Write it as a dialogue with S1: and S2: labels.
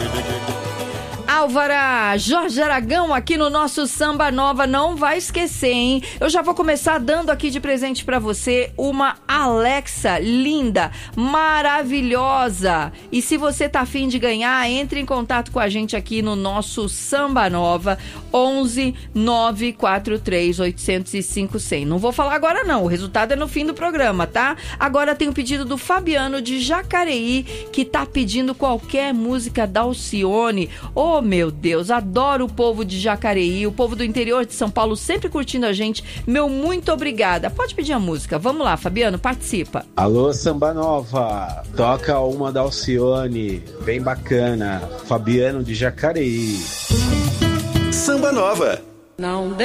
S1: Álvara, Jorge Aragão aqui no nosso Samba Nova, não vai esquecer, hein? Eu já vou começar dando aqui de presente pra você uma Alexa linda, maravilhosa. E se você tá afim de ganhar, entre em contato com a gente aqui no nosso Samba Nova, 11 943 805 100. Não vou falar agora não, o resultado é no fim do programa, tá? Agora tem o pedido do Fabiano de Jacareí, que tá pedindo qualquer música da Alcione. Oh, meu Deus, adoro o povo de Jacareí, o povo do interior de São Paulo sempre curtindo a gente. Meu muito obrigada. Pode pedir a música. Vamos lá, Fabiano, participa.
S2: Alô, Samba Nova. Toca uma da Alcione, bem bacana. Fabiano de Jacareí.
S3: Samba Nova.
S1: Não